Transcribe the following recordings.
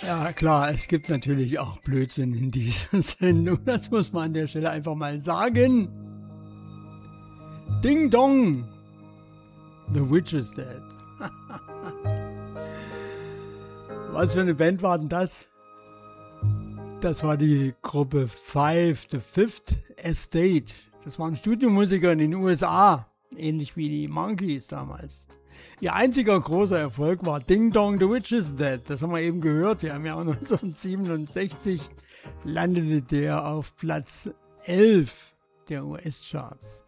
Ja, klar, es gibt natürlich auch Blödsinn in dieser Sendung. Das muss man an der Stelle einfach mal sagen. Ding Dong, The Witch is Dead. Was für eine Band war denn das? Das war die Gruppe Five, The Fifth Estate. Das waren Studiomusiker in den USA, ähnlich wie die Monkees damals. Ihr einziger großer Erfolg war Ding Dong, The Witch is Dead. Das haben wir eben gehört. Ja, im Jahr 1967 landete der auf Platz 11 der US-Charts.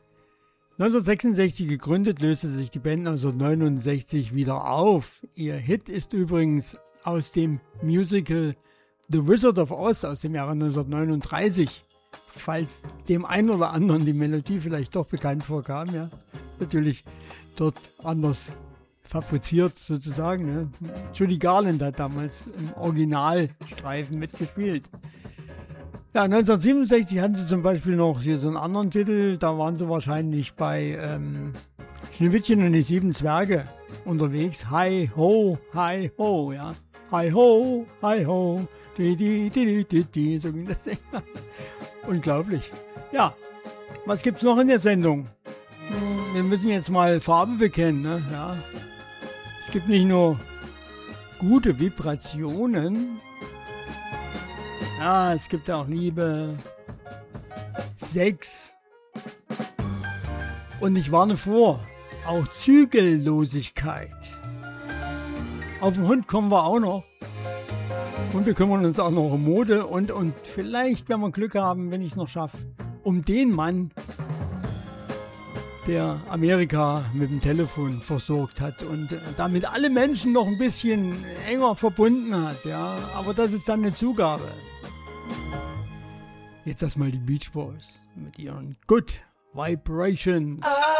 1966 gegründet, löste sich die Band 1969 wieder auf. Ihr Hit ist übrigens aus dem Musical The Wizard of Oz aus dem Jahre 1939. Falls dem einen oder anderen die Melodie vielleicht doch bekannt vorkam, ja. Natürlich dort anders fabriziert sozusagen. Ne? Judy Garland hat damals im Originalstreifen mitgespielt. Ja, 1967 hatten sie zum Beispiel noch hier so einen anderen Titel. Da waren sie wahrscheinlich bei Schneewittchen und die 7 Zwerge unterwegs. Hi ho, ja. Hi ho, di, so ging das. Unglaublich. Ja, was gibt's noch in der Sendung? Wir müssen jetzt mal Farbe bekennen. Ne? Ja. Es gibt nicht nur gute Vibrationen, ja, es gibt auch Liebe, Sex und ich warne vor, auch Zügellosigkeit. Auf den Hund kommen wir auch noch. Und wir kümmern uns auch noch um Mode und vielleicht, wenn wir Glück haben, wenn ich es noch schaffe, um den Mann, der Amerika mit dem Telefon versorgt hat und damit alle Menschen noch ein bisschen enger verbunden hat. Ja? Aber das ist dann eine Zugabe. Jetzt erstmal die Beach Boys mit ihren Good Vibrations.